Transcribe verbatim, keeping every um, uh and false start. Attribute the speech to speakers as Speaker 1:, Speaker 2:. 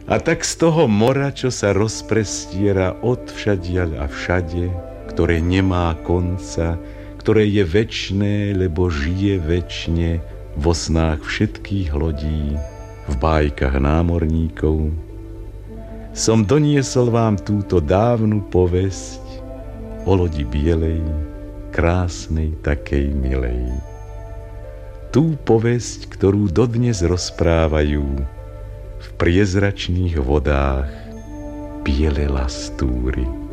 Speaker 1: A tak z toho mora, čo sa rozprestiera od všadiaľ a všade, ktoré nemá konca, ktoré je večné, lebo žije večne vo snách všetkých lodí, v bájkach námorníkov, som doniesol vám túto dávnu povesť o lodi bielej, krásnej, takej milej. Tú povesť, ktorú dodnes rozprávajú v priezračných vodách biele lastúry.